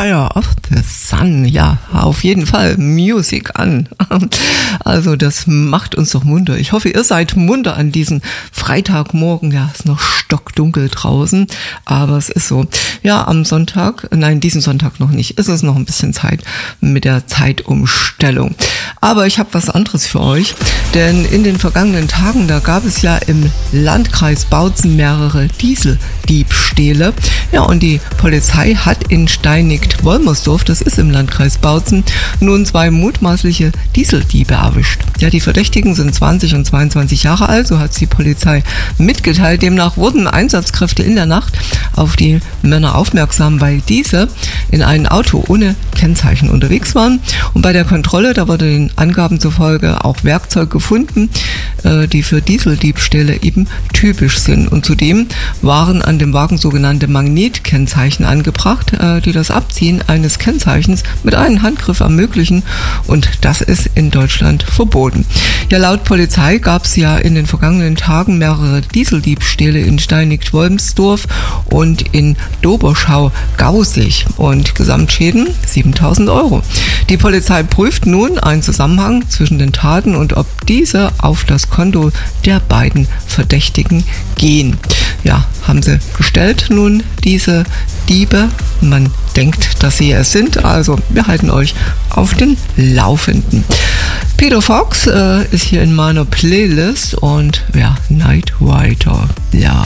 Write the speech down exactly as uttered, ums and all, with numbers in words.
Empire of the Sun. Ja, auf jeden Fall Music an. Also das macht uns doch munter. Ich hoffe, ihr seid munter an diesem Freitagmorgen. Ja, ist noch stockdunkel draußen, aber es ist so. Ja, am Sonntag, nein, diesen Sonntag noch nicht, ist es noch ein bisschen Zeit mit der Zeitumstellung. Aber ich habe was anderes für euch, denn in den vergangenen Tagen, da gab es ja im Landkreis Bautzen mehrere Dieseldiebstähle. Ja, und die Polizei hat in Steinigt-Wolmersdorf, das ist im Landkreis Bautzen, nun zwei mutmaßliche Dieseldiebe erwischt. Ja, die Verdächtigen sind zwanzig und zweiundzwanzig Jahre alt, so hat die Polizei mitgeteilt. Demnach wurden Einsatzkräfte in der Nacht auf die Männer aufmerksam, weil diese in einem Auto ohne Kennzeichen unterwegs waren. Und bei der Kontrolle, da wurde den Angaben zufolge auch Werkzeug gefunden, äh, die für Dieseldiebstähle eben typisch sind. Und zudem waren an dem Wagen sogenannte Magnetkennzeichen angebracht, äh, die das Abziehen eines Kennzeichens mit einem Handgriff ermöglichen. Und das ist in Deutschland verboten. Ja, laut Polizei gab es ja in den vergangenen Tagen mehrere Dieseldiebstähle in Steinigt-Wolmersdorf und in Doberschau-Gausig und Gesamtschäden siebentausend Euro. Die Polizei prüft nun einen Zusammenhang zwischen den Taten und ob diese auf das Konto der beiden Verdächtigen gehen. Ja, haben sie gestellt nun diese Diebe. Man denkt, dass sie es sind. Also wir halten euch auf den Laufenden. Peter Fox äh, ist hier in meiner Playlist und ja, Night Rider. Ja.